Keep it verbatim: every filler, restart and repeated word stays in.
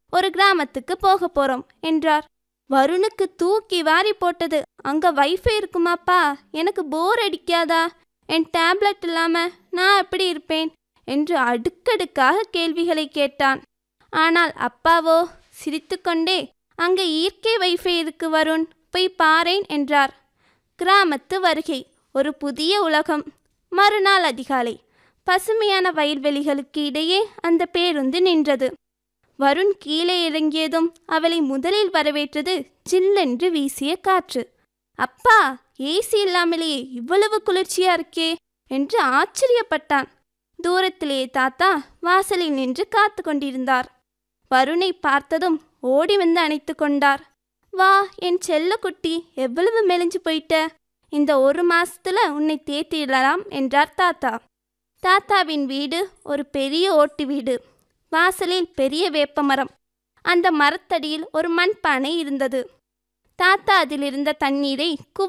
ஒரு கிராமத்துக்கு போக போறோம் என்றார். வருணுக்கு தூக்கி வாரி போட்டது. அங்க வைஃபை இருக்குமாப்பா? எனக்கு போர் அடிக்காதா? என் டேப்லெட் இல்லாம நான் எப்படி இருப்பேன் என்று அடுக்கடுக்காக கேள்விகளை கேட்டான். ஆனால் அப்பாவோ சிரித்துக்கொண்டே, அங்கே இயற்கை வைஃபை இருக்கு வருண், போய் பாரேன் என்றார். கிராமத்து வருகை, ஒரு புதிய உலகம். மறுநாள் அதிகாலை பசுமையான வயல்வெளிகளுக்கு இடையே அந்த பேருந்து நின்றது. வருண் கீழே இறங்கியதும் அவளை முதலில் வரவேற்றது ஜில்லென்று வீசிய காற்று. அப்பா, ஏசி இல்லாமலேயே இவ்வளவு குளிர்ச்சியா இருக்கே என்று ஆச்சரியப்பட்டான். தூரத்திலேயே தாத்தா வாசலில் நின்று காத்து கொண்டிருந்தார். வருணை பார்த்ததும் ஓடி வந்து அணைத்து கொண்டார். வா என் செல்ல குட்டி, எவ்வளவு மெலிஞ்சு போயிட்ட, இந்த ஒரு மாசத்துல உன்னை தேத்திடலாம் என்றார் தாத்தா. தாத்தாவின் வீடு ஒரு பெரிய ஓட்டு வீடு. வாசலில் பெரிய வேப்பமரம். அந்த மரத்தடியில் ஒரு மண்பானை இருந்தது. தாத்தா அதில் இருந்த தண்ணீரை